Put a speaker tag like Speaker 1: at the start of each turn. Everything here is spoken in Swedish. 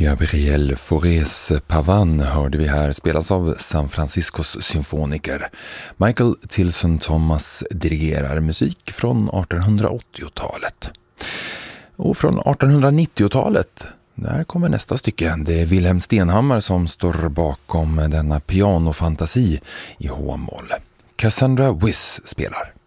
Speaker 1: Gabriel Faurés Pavane hörde vi här, spelas av San Franciscos symfoniker. Michael Tilson Thomas dirigerar musik från 1880-talet. Och från 1890-talet, där kommer nästa stycke. Det är Wilhelm Stenhammar som står bakom denna pianofantasi i H-moll. Cassandra Wyss spelar.